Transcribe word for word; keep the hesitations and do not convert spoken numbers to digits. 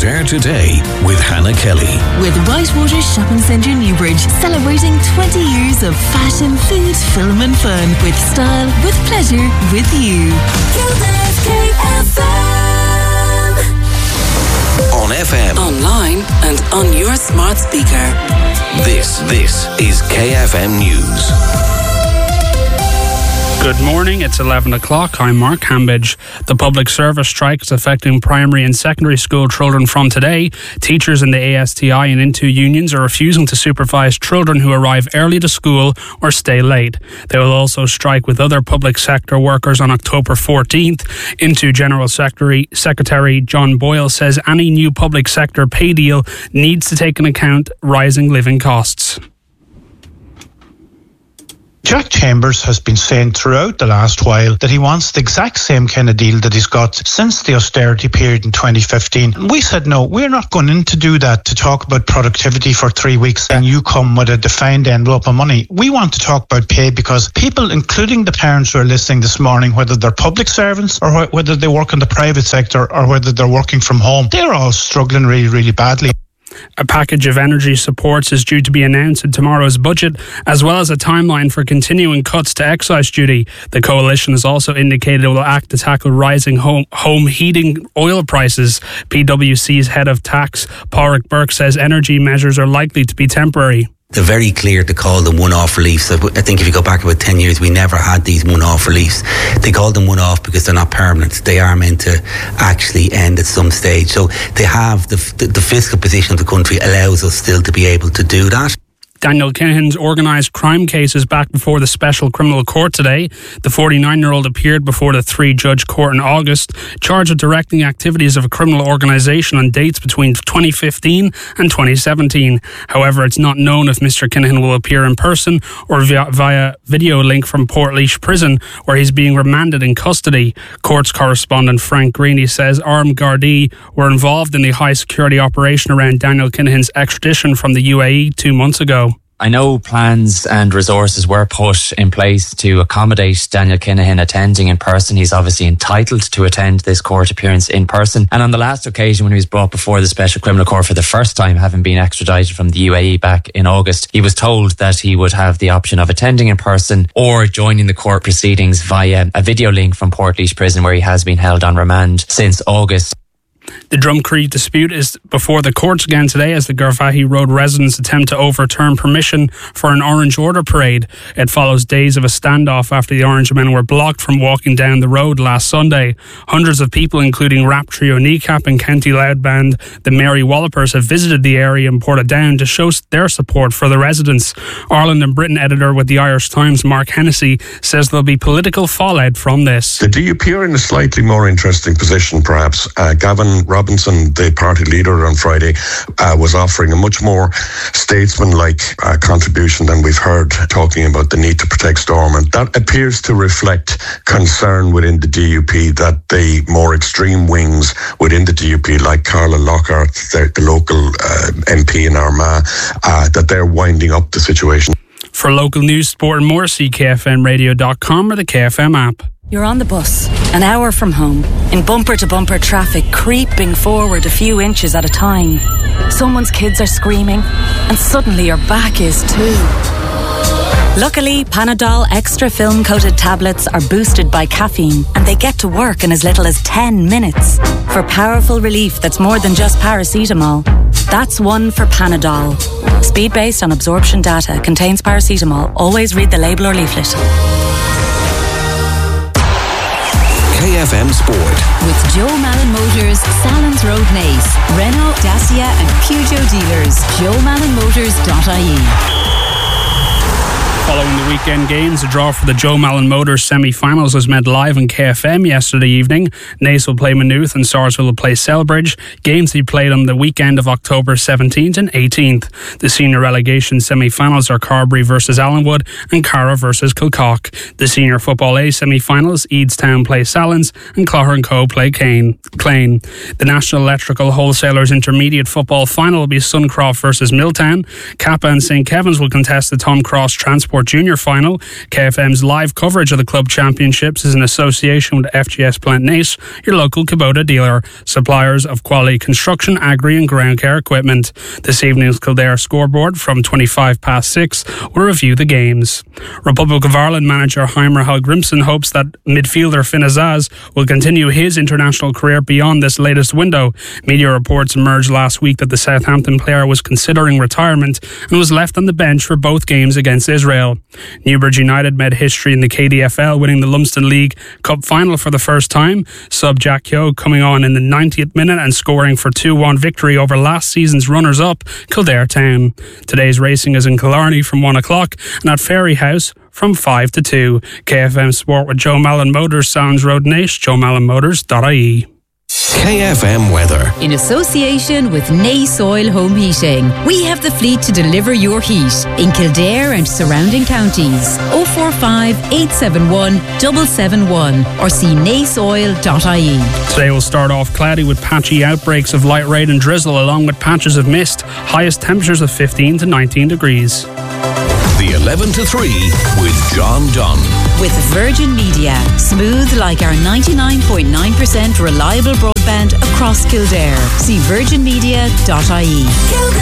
Share today with Hannah Kelly. With Whitewater Shopping Centre Newbridge, celebrating twenty years of fashion, food, film and fun. With style, with pleasure, with you. K F M. On F M. Online and on your smart speaker. This, this is K F M News. Good morning, it's eleven o'clock. I'm Mark Hambidge. The public service strike is affecting primary and secondary school children from today. Teachers in the A S T I and Into unions are refusing to supervise children who arrive early to school or stay late. They will also strike with other public sector workers on October fourteenth. Into General Secretary, Secretary John Boyle says any new public sector pay deal needs to take into account rising living costs. Jack Chambers has been saying throughout the last while that he wants the exact same kind of deal that he's got since the austerity period in twenty fifteen. And we said, no, we're not going in to do that, to talk about productivity for three weeks and you come with a defined envelope of money. We want to talk about pay because people, including the parents who are listening this morning, whether they're public servants or whether they work in the private sector or whether they're working from home, they're all struggling really, really badly. A package of energy supports is due to be announced in tomorrow's budget, as well as a timeline for continuing cuts to excise duty. The coalition has also indicated it will act to tackle rising home, home heating oil prices. P W C's head of tax, Pádraig Burke, says energy measures are likely to be temporary. They're very clear to call them one-off reliefs. I think if you go back about ten years, we never had these one-off reliefs. They call them one-off because they're not permanent. They are meant to actually end at some stage. So they have, the, the, the fiscal position of the country allows us still to be able to do that. Daniel Kinahan's organised crime case is back before the Special Criminal Court today. The forty-nine-year-old appeared before the three-judge court in August, charged with directing activities of a criminal organisation on dates between twenty fifteen and twenty seventeen. However, it's not known if Mister Kinahan will appear in person or via, via video link from Portlaoise Prison, where he's being remanded in custody. Courts correspondent Frank Greeny says armed Gardaí were involved in the high-security operation around Daniel Kinahan's extradition from the U A E two months ago. I know plans and resources were put in place to accommodate Daniel Kinahan attending in person. He's obviously entitled to attend this court appearance in person. And on the last occasion when he was brought before the Special Criminal Court for the first time, having been extradited from the U A E back in August, he was told that he would have the option of attending in person or joining the court proceedings via a video link from Portlaoise Prison, where he has been held on remand since August. The Drumcree dispute is before the courts again today as the Garvaghey Road residents attempt to overturn permission for an Orange Order parade. It follows days of a standoff after the Orange Men were blocked from walking down the road last Sunday. Hundreds of people, including rap trio Kneecap and County Loud band the Mary Wallopers, have visited the area in Portadown to show their support for the residents. Ireland and Britain editor with the Irish Times, Mark Hennessy, says there'll be political fallout from this. The D U P are in a slightly more interesting position, perhaps. Uh, Gavin Robinson, the party leader on Friday, uh, was offering a much more statesman-like uh, contribution than we've heard, talking about the need to protect Stormont. That appears to reflect concern within the D U P that the more extreme wings within the D U P, like Carla Lockhart, the, the local uh, M P in Armagh, uh, that they're winding up the situation. For local news, sport and more, see K F M radio dot com or the K F M app. You're on the bus, an hour from home, in bumper-to-bumper traffic, creeping forward a few inches at a time. Someone's kids are screaming, and suddenly your back is too. Luckily, Panadol Extra film-coated tablets are boosted by caffeine, and they get to work in as little as ten minutes. For powerful relief that's more than just paracetamol. That's one for Panadol. Speed based on absorption data, contains paracetamol. Always read the label or leaflet. K F M Sport. With Joe Malin Motors, Salons Road Naas, Renault, Dacia and Peugeot dealers. joe malin motors dot I E. Following the weekend games, a draw for the Joe Malin Motors semi-finals was made live on K F M yesterday evening. Naas will play Maynooth and Sarsfield will play Selbridge. Games to be played on the weekend of October seventeenth and eighteenth. The senior relegation semi-finals are Carbery versus Allenwood and Cara versus Kilcock. The senior football A semi-finals, Eadstown play Sallins and Clogher and Co play Clane. The National Electrical Wholesalers Intermediate Football final will be Suncroft versus Milltown. Kappa and Saint Kevin's will contest the Tom Cross Transport Sport Junior final. K F M's live coverage of the club championships is in association with F G S Plantnate, your local Kubota dealer, suppliers of quality construction, agri and ground care equipment. This evening's Kildare scoreboard from twenty-five past six will review the games. Republic of Ireland manager Heimer Hallgrimsson hopes that midfielder Finn Azaz will continue his international career beyond this latest window. Media reports emerged last week that the Southampton player was considering retirement and was left on the bench for both games against Israel. Newbridge United made history in the K D F L, winning the Lumsden League Cup final for the first time. Sub Jack Keogh coming on in the ninetieth minute and scoring for two one victory over last season's runners-up, Kildare Town. Today's racing is in Killarney from one o'clock and at Ferry House from five to two. K F M Sport with Joe Mallon Motors, Sounds Road Nash, joe mallon motors dot I E. K F M weather. In association with Nay Soil Home Heating, we have the fleet to deliver your heat in Kildare and surrounding counties. oh four five, eight seven one, seven seven one or see nay soil dot I E. Today will start off cloudy with patchy outbreaks of light rain and drizzle along with patches of mist. Highest temperatures of fifteen to nineteen degrees. The eleven to three with John Dunn. With Virgin Media, smooth like our ninety-nine point nine percent reliable broadband across Kildare. See virgin media dot I E.